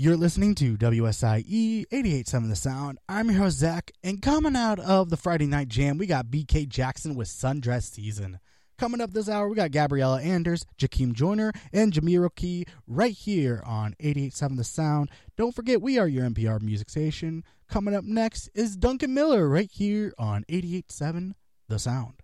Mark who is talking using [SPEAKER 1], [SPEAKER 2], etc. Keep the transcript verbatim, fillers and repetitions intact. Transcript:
[SPEAKER 1] You're listening to W S I E eighty-eight point seven The Sound. I'm your host, Zach, and coming out of the Friday Night Jam, we got B K Jackson with Sundress Season. Coming up this hour, we got Gabriella Anders, Jakeem Joyner, and Jameer Key right here on eighty-eight point seven The Sound. Don't forget, we are your N P R music station. Coming up next is Duncan Miller right here on eighty-eight point seven The Sound.